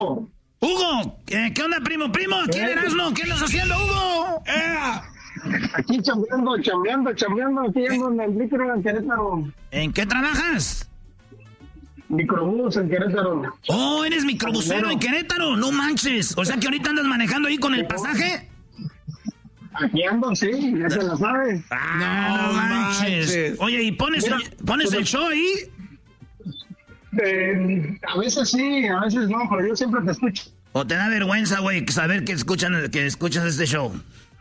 Hugo, ¿qué onda, primo? ¿Quién eras, no? ¿Qué andas haciendo, Hugo? Aquí chambeando, aquí ando en el micro en Querétaro. ¿En qué trabajas? Microbús en Querétaro. Oh, eres microbusero en Querétaro, no manches. O sea que ahorita andas manejando ahí con el pasaje. Aquí ando, sí, ya se la sabe. No manches. Oye, ¿y pones el show ahí? A veces sí, a veces no, pero yo siempre te escucho. ¿O te da vergüenza, güey, saber que escuchas este show?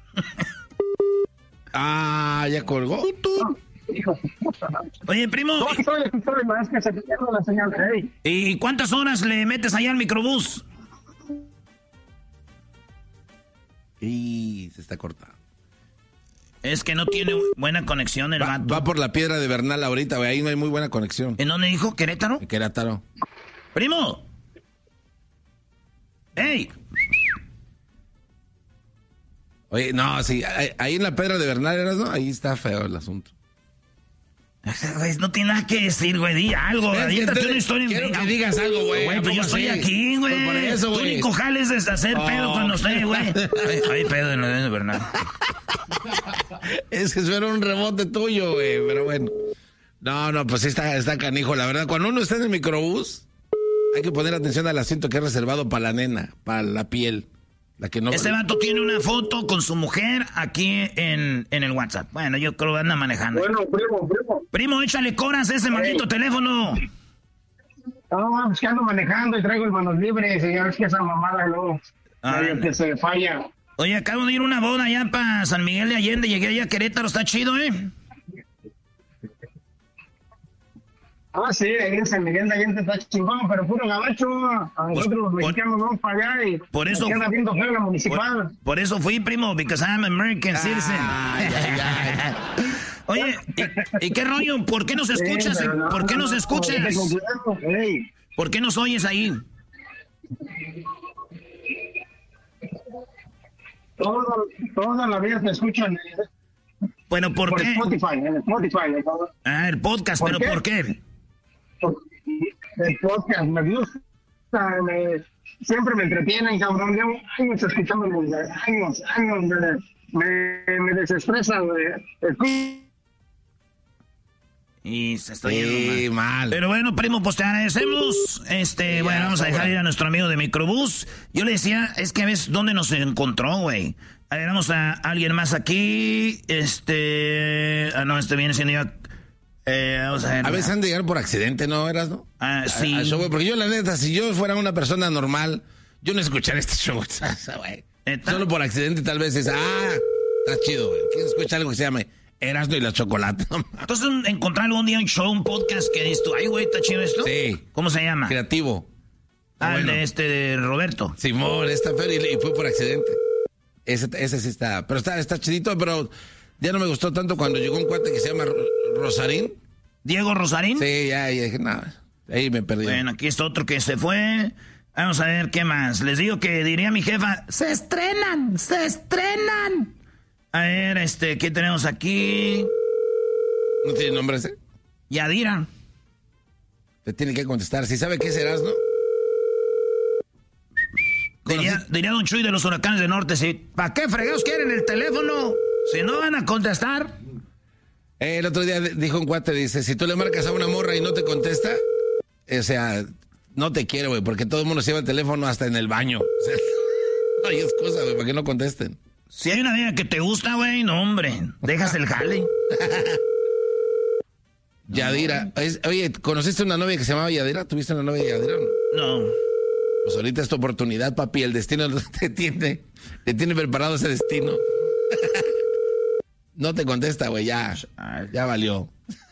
Ya colgó. Oye, primo. No, aquí estoy, es que se pierde la señal. Hey. ¿Y cuántas horas le metes allá al microbús? Y se está cortando. Es que no tiene buena conexión el vato. Va por la Piedra de Bernal ahorita, güey. Ahí no hay muy buena conexión. ¿En dónde dijo? ¿Querétaro? En Querétaro. ¡Primo! ¡Ey! Oye, no, sí. Ahí en la Piedra de Bernal, ¿no? Ahí está feo el asunto. No tiene nada que decir, güey. Di algo. Aviéntate una historia. Quiero que digas algo, güey. Güey, pues yo estoy aquí, güey. Por eso, güey. Tu único jale es hacer pedo cuando estoy, güey. Hay pedo en la de Bernal. Es que eso era un rebote tuyo, güey. Pero bueno. No, pues está canijo. La verdad, cuando uno está en el microbús, hay que poner atención al asiento que es reservado para la nena, para la piel. La que no... Ese vato tiene una foto con su mujer aquí en el WhatsApp. Bueno, yo creo que anda manejando. Bueno, primo. Primo, échale coras a ese maldito teléfono. No, pues que ando manejando y traigo el manos libres. Y ya ves que esa mamada no. Que se falla. Oye, acabo de ir a una boda allá para San Miguel de Allende. Llegué allá a Querétaro, está chido, ¿eh? Sí, ahí en San Miguel de Allende está chingón, pero puro gabacho. A nosotros los mexicanos vamos para allá y por eso queda viendo feo la municipal. Por eso fui, primo, because I'm American citizen. Oye, ¿y qué rollo? ¿Por qué nos escuchas? ¿Por qué nos escuchas? ¿Por qué nos oyes ahí? Toda la vida te escuchan. Bueno, ¿por qué? En Spotify. El podcast, ¿pero por qué? El podcast me gusta, siempre me entretienen, cabrón. Llevo años escuchándolo, años, me desestresa, Y se está yendo mal. Pero bueno, primo, pues te agradecemos. Bueno, vamos a dejar ir a nuestro amigo de microbús. Yo le decía, es que a veces, ¿dónde nos encontró, güey? A ver, vamos a alguien más aquí. Viene siendo yo. Vamos a ver. A veces han de llegar por accidente, ¿no? ¿No? Sí. A show, porque yo, la neta, si yo fuera una persona normal, yo no escucharía este show, güey. Solo por accidente, tal vez está chido, güey. ¿Quién escucha algo que se llame Erasmo y la Chocolate? Entonces, encontrar algún día un show, un podcast que dices tú, ay, güey, ¿está chido esto? Sí. ¿Cómo se llama? Creativo. Bueno. De Roberto. Simón, está feo y fue por accidente. Ese sí está. Pero está chidito, pero ya no me gustó tanto cuando llegó un cuate que se llama Rosarín. ¿Diego Rosarín? Sí, ya dije, no, ahí me perdí. Bueno, aquí está otro que se fue. Vamos a ver qué más. Les digo que diría mi jefa, ¡se estrenan! A ver, ¿qué tenemos aquí? ¿No tiene nombre ese? Yadira. Te tiene que contestar. Si sabe qué serás, ¿no? Diría Don Chuy de los Huracanes del Norte, sí. ¿Para qué fregados quieren el teléfono? Si no van a contestar. El otro día dijo un cuate, dice, si tú le marcas a una morra y no te contesta, o sea, no te quiere, güey, porque todo el mundo se lleva el teléfono hasta en el baño. O sea, no hay excusa, güey, para que no contesten. Si hay una vieja que te gusta, güey, no, hombre, dejas el jale. Yadira. Oye, ¿conociste una novia que se llamaba Yadira? ¿Tuviste una novia Yadira? No. Pues ahorita es tu oportunidad, papi. El destino te tiene preparado ese destino. No te contesta, güey, ya valió.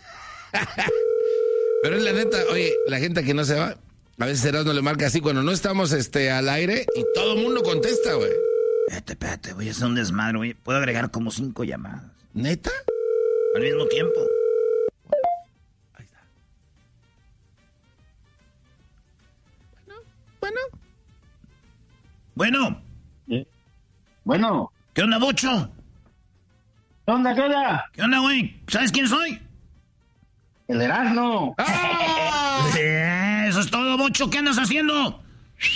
Pero es la neta, oye, la gente que no se va, a veces Erasmo le marca así cuando no estamos al aire y todo el mundo contesta, güey. Espérate, voy a hacer un desmadre, güey. Puedo agregar como 5 llamadas. ¿Neta? Al mismo tiempo. Ahí está. Bueno. Bueno. ¿Qué onda, Bocho? ¿Qué onda? ¿Qué onda, güey? ¿Sabes quién soy? El Erasmo. ¡Ah! Eso es todo, Bocho. ¿Qué andas haciendo?